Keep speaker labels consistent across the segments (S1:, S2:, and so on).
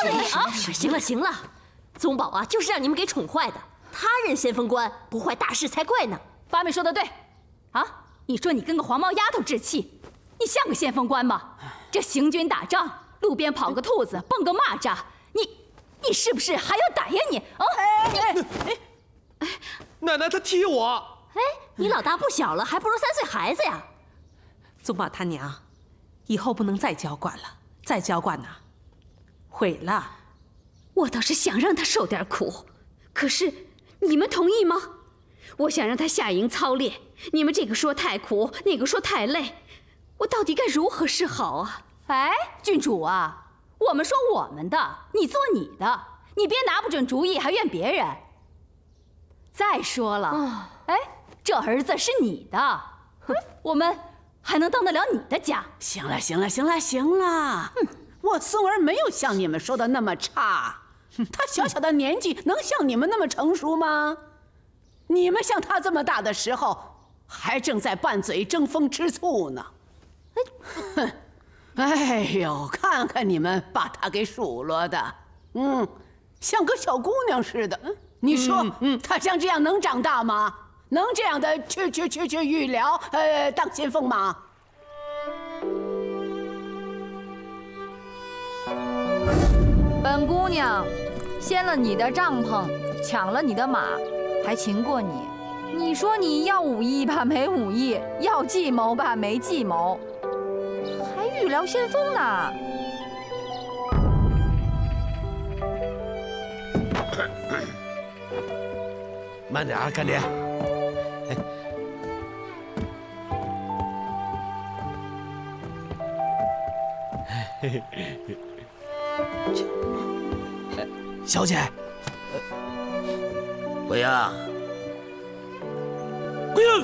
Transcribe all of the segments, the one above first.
S1: 啊！行了行了，宗保啊，就是让你们给宠坏的。他任先锋官，不坏大事才怪呢。
S2: 八妹说的对，啊，你说你跟个黄毛丫头置气，你像个先锋官吗？这行军打仗，路边跑个兔子，蹦个蚂蚱，你是不是还有胆呀你？啊！
S3: 奶奶她踢我。
S1: 哎，你老大不小了，还不如3岁孩子呀。
S4: 宗保他娘，以后不能再娇惯了，再娇惯呐，毁了。
S5: 我倒是想让他受点苦，可是你们同意吗？我想让他下营操练，你们这个说太苦，那个说太累，我到底该如何是好啊？
S2: 哎，郡主啊，我们说我们的，你做你的，你别拿不准主意还怨别人。再说了，哎，这儿子是你的，我们还能当得了你的家？
S6: 行了，行了，行了，行了。我孙儿没有像你们说的那么差，他小小的年纪能像你们那么成熟吗？你们像他这么大的时候，还正在拌嘴争风吃醋呢。哼，哎呦，看看你们把他给数落的，像个小姑娘似的。你说，他像这样能长大吗？能这样的去预疗，当先锋吗？
S7: 本姑娘掀了你的帐篷，抢了你的马，还擒过你。你说你要武艺吧，没武艺；要计谋吧，没计谋，还预聊先锋呢。
S3: 慢点啊，干爹。小姐，
S8: 桂英，
S3: 桂英，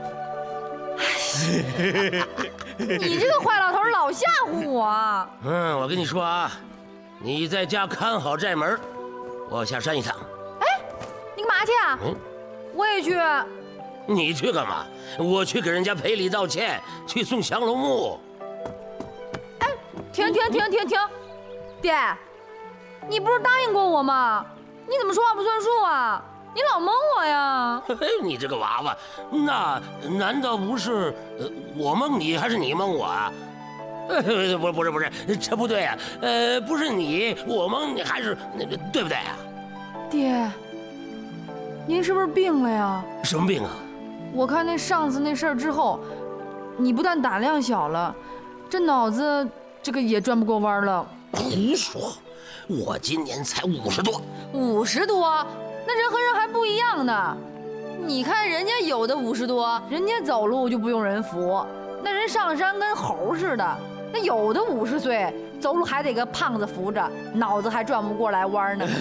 S7: 你这个坏老头老吓唬我。
S8: 我跟你说啊，你在家看好寨门，我下山一趟。
S7: 你干嘛去啊？我也去。
S8: 你去干嘛？我去给人家赔礼道歉，去送降龙木。
S7: 哎，停！爹，你不是答应过我吗？你怎么说话不算数啊？你老蒙我呀！
S8: 你这个娃娃，那难道不是我蒙你，还是你蒙我啊？不是，这不对啊！不是你我蒙你，还是对不对啊？
S7: 爹，您是不是病了呀？
S8: 什么病啊？
S7: 我看那上次那事儿之后，你不但胆量小了，这脑子这个也转不过弯了。
S8: 胡说！我今年才50多。
S7: 50多？那人和人还不一样呢。你看人家有的50多，人家走路就不用人扶，那人上山跟猴似的。那有的50岁走路还得个胖子扶着，脑子还转不过来弯呢。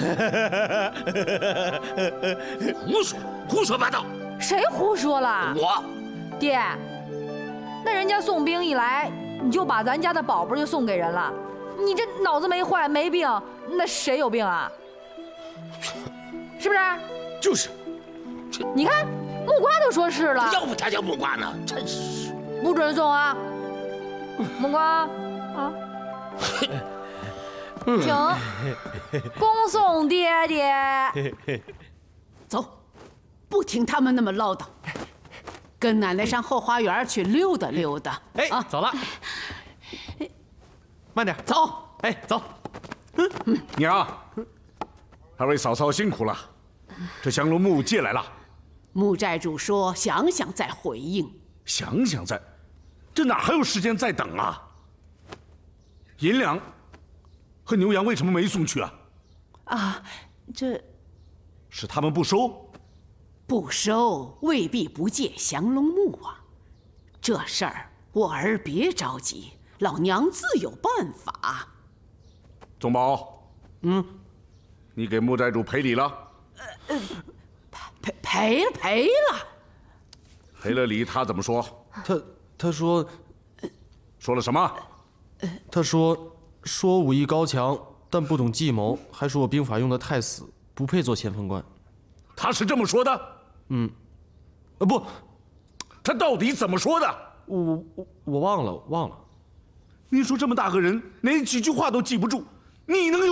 S8: 胡说八道！
S7: 谁胡说了？
S8: 我。
S7: 爹，那人家送兵一来，你就把咱家的宝贝就送给人了。你这脑子没坏没病，那谁有病啊？是不是？
S8: 就是。
S7: 你看木瓜都说是了，
S8: 要不他叫木瓜呢？真是。
S7: 不准送啊！木瓜啊，请恭送爹爹。
S6: 走，不听他们那么唠叨，跟奶奶上后花园去溜达溜达。
S3: 走了。慢点，
S6: 走。
S3: 走。
S9: 娘，二位嫂嫂辛苦了，这降龙木借来了。
S6: 木寨主说想想再回应。
S9: 想想再，这哪还有时间再等啊？银两和牛羊为什么没送去啊？
S6: 这
S9: 是他们不收？
S6: 不收未必不借降龙木啊。这事儿我儿别着急，老娘自有办法。
S9: 宗保，你给木寨主赔礼了？
S6: 赔了。
S9: 赔了礼，他怎么说？
S10: 他说
S9: 了什么？
S10: 他说武艺高强，但不懂计谋，还说我兵法用得太死，不配做先锋官。
S9: 他是这么说的？
S10: 不，
S9: 他到底怎么说的？
S10: 我忘了。
S9: 你说这么大个人，连几句话都记不住，你能有？